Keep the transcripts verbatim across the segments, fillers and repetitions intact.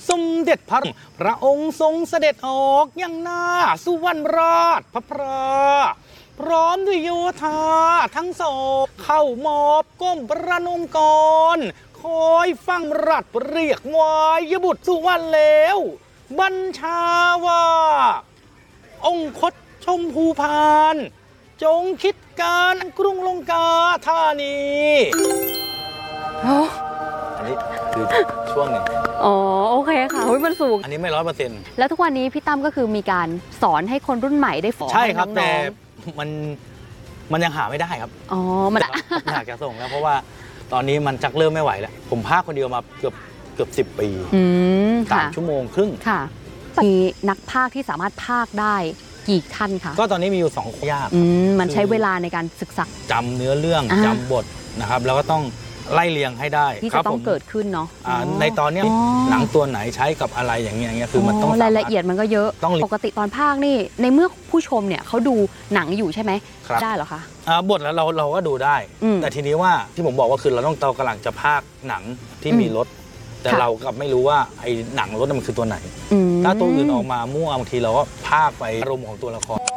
สมเด็จพระพระองค์ทรงเสด็จออกยังหน้าสุวรรณราชพระพราพร้อมด้วยโยธาทั้งสองเข้ามอบก้มประนมกรคอยฟังรัฐเรียกวายบุตรสุวรรณแล้วบัญชาว่าองคตชมพูพานจงคิดการกรุงลงกาธานีอันนี้คือช่วงหนึ่งอ๋อโอเคค่ะเฮ้ยมันสูงอันนี้ไม่ร้อยเปอร์เซ็นต์แล้วทุกวันนี้พี่ตั้มก็คือมีการสอนให้คนรุ่นใหม่ได้ฝอใช่ครับแต่มันมันยังหาไม่ได้ครับอ๋อมันอยากจะส่งแล้วเพราะว่าตอนนี้มันจักเริ่มไม่ไหวแล้วผมพากคนเดียวมาเกือบเกือบสิบปีสามชั่วโมงครึ่งค่ะมีนักพากที่สามารถพากได้กี่ท่านคะก็ตอนนี้มีอยู่สองยากมันใช้เวลาในการศึกษาจำเนื้อเรื่องจำบทนะครับแล้วก็ต้องไล่เรียงให้ได้ที่จะต้องเกิดขึ้นเนาะในตอนนี้หนังตัวไหนใช้กับอะไรอย่างเงี้ยอย่างเงี้ยคือมันต้องรายละเอียดมันก็เยอะปกติตอนพากนี่ในเมื่อผู้ชมเนี่ยเขาดูหนังอยู่ใช่ไหมได้เหรอคะบทแล้วเราเราก็ดูได้แต่ทีนี้ว่าที่ผมบอกว่าคือเราต้องเรากำลังจะพากหนังที่มีรถแต่เรากลับไม่รู้ว่าไอ้หนังรถมันคือตัวไหนถ้าตัวอื่นออกมามั่วบางทีเราก็พากไปอารมณ์ของตัวละคร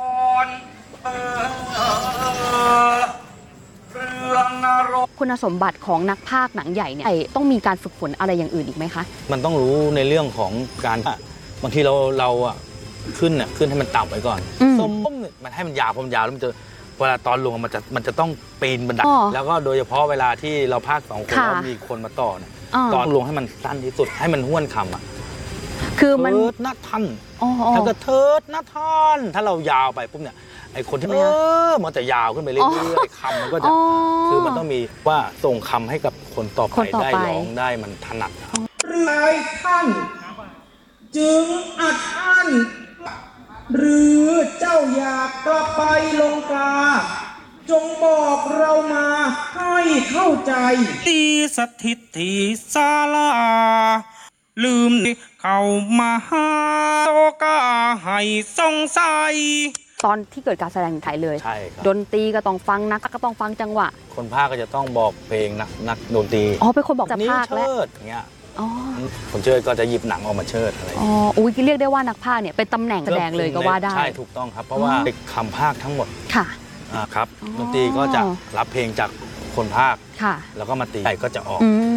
คุณสมบัติของนักพากย์หนังใหญ่เนี่ยต้องมีการฝึกฝนอะไรอย่างอื่นอีกไหมคะมันต้องรู้ในเรื่องของการบางทีเราเราอ่ะขึ้นอ่ะขึ้นให้มันต่ำไว้ก่อนส้มมันให้มันยาวพอมันยาวแล้วมันจะเวลาตอนลงมันจะมันจะต้องปีนบันไดแล้วก็โดยเฉพาะเวลาที่เราพากย์สองคนแล้วมีคนมาต่อเนี่ยตอนลงให้มันสั้นที่สุดให้มันห้วนคำอ่ะคือมันเทิดหน้าท่านถ้าก็เทิดหน้าท่านถ้าเรายาวไปปุ๊บเนี่ยไอคนที่เออมันจะยาวขึ้นไปเรื่อยๆคำมันก็จะคือมันต้องมีว่าส่งคำให้กับคนต่อไปได้ร้องได้มันถนัดหลายท่านจึงอัดอั้นหรือเจ้าอยากกลับไปลงกาจงบอกเรามาให้เข้าใจที่สถิตที่ศาลาลืมเข้ามาหาโตกาให้สงสัยตอนที่เกิดการแสดงไทยเลยใช่ครับดนตรีก็ต้องฟังนักก็ต้องฟังจังหวะคนพากย์ก็จะต้องบอกเพลงนักนักดนตรีอ๋อเป็นคนบอกจะพากย์แล้วอย่างเงี้ยคนเชิดก็จะหยิบหนังออกมาเชิดอะไรอ๋ออุ้ยเรียกได้ว่านักพากย์เนี่ยเป็นตำแหน่งแสดงเลยก็ว่าได้ใช่ถูกต้องครับเพราะว่าคำพากย์ทั้งหมดค่ะครับดนตรีก็จะรับเพลงจากคนพากย์ค่ะแล้วก็มาตีไก่ก็จะออก